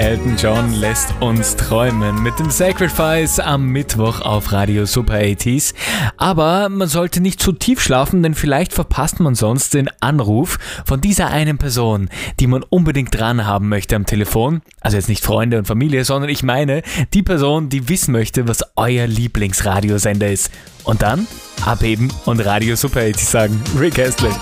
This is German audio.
Elton John lässt uns träumen mit dem Sacrifice am Mittwoch auf Radio Super 80s. Aber man sollte nicht zu tief schlafen, denn vielleicht verpasst man sonst den Anruf von dieser einen Person, die man unbedingt dran haben möchte am Telefon. Also jetzt nicht Freunde und Familie, sondern ich meine die Person, die wissen möchte, was euer Lieblingsradiosender ist. Und dann abheben und Radio Super 80s sagen. Rick Astley.